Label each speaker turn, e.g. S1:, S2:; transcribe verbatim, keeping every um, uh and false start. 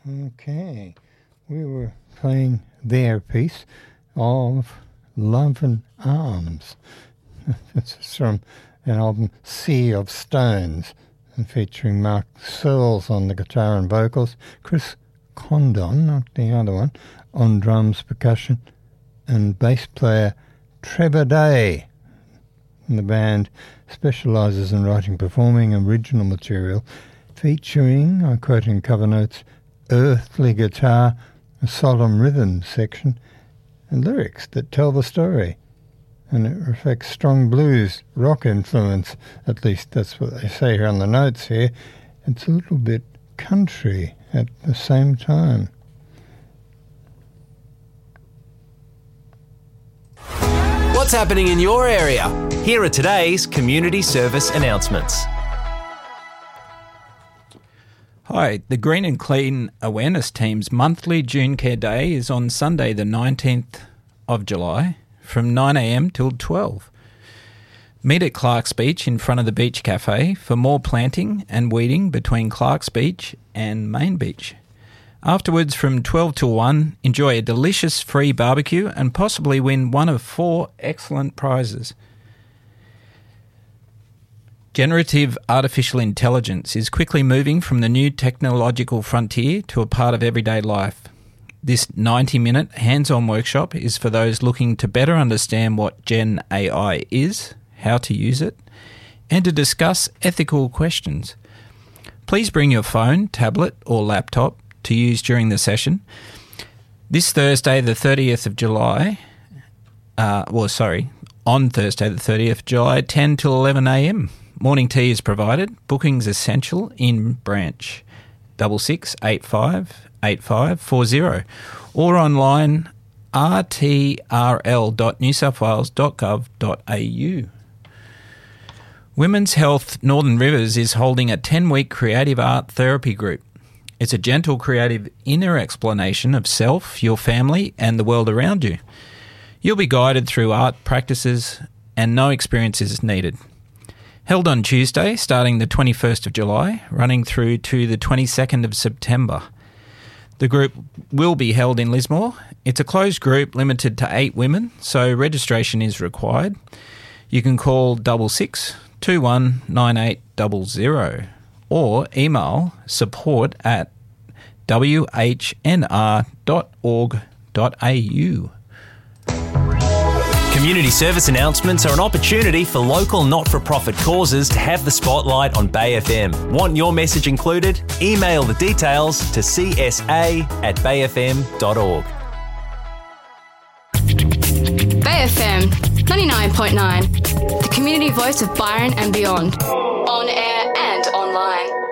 S1: Okay, we were playing their piece of Love and Arms. This is from an album Sea of Stones, and featuring Mark Searles on the guitar and vocals, Chris Condon, not the other one, on drums, percussion, and bass player Trevor Day. And the band specialises in writing, performing original material featuring, I quote in cover notes, earthly guitar, a solemn rhythm section, and lyrics that tell the story. And it reflects strong blues, rock influence, at least that's what they say here on the notes here. It's a little bit country at the same time.
S2: What's happening in your area? Here are today's community service announcements.
S3: Hi, the Green and Clean Awareness Team's monthly June Care Day is on Sunday the nineteenth of July from nine a m till twelve. Meet at Clark's Beach in front of the Beach Cafe for more planting and weeding between Clark's Beach and Main Beach. Afterwards, from twelve till one, enjoy a delicious free barbecue and possibly win one of four excellent prizes. Generative artificial intelligence is quickly moving from the new technological frontier to a part of everyday life. This ninety-minute hands-on workshop is for those looking to better understand what Gen A I is, how to use it, and to discuss ethical questions. Please bring your phone, tablet or laptop to use during the session. This Thursday, the thirtieth of July, uh, well, sorry, on Thursday, the thirtieth of July, ten till eleven a m. Morning tea is provided. Bookings essential in branch six six eight five eight five four zero or online r t r l dot new south wales dot gov dot a u. Women's Health Northern Rivers is holding a ten-week creative art therapy group. It's a gentle, creative inner explanation of self, your family, and the world around you. You'll be guided through art practices and no experience is needed. Held on Tuesday, starting the twenty-first of July, running through to the twenty-second of September. The group will be held in Lismore. It's a closed group limited to eight women, so registration is required. You can call six six two one nine eight zero zero or email support at w h n r dot org dot a u.
S2: Community service announcements are an opportunity for local not-for-profit causes to have the spotlight on Bay F M. Want your message included? Email the details to c s a at bay f m dot org.
S4: Bay F M ninety-nine point nine, the community voice of Byron and beyond. On air and online.